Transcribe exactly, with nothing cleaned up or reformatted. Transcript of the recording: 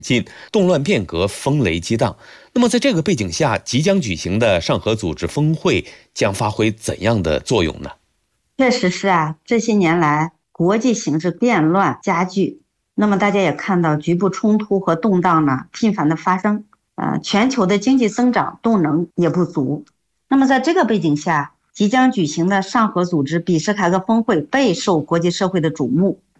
近动乱变革风雷激荡。那么在这个背景下，即将举行的上合组织峰会将发挥怎样的作用呢？ 确实是啊，这些年来国际形势变乱加剧，那么大家也看到局部冲突和动荡呢频繁的发生，呃，全球的经济增长动能也不足。那么在这个背景下，即将举行的上合组织比什凯克峰会备受国际社会的瞩目。